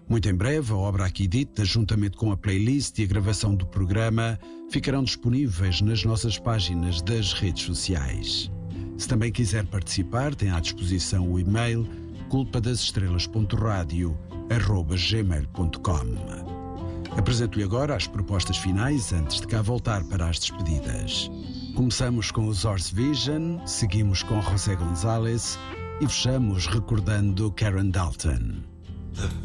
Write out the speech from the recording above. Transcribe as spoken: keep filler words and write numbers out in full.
Muito em breve, a obra aqui dita, juntamente com a playlist e a gravação do programa, ficarão disponíveis nas nossas páginas das redes sociais. Se também quiser participar, tem à disposição o e-mail culpa das estrelas ponto radio arroba gmail ponto com. Apresento-lhe agora as propostas finais antes de cá voltar para as despedidas. Começamos com os Horse Vision, seguimos com José González e fechamos recordando Karen Dalton. The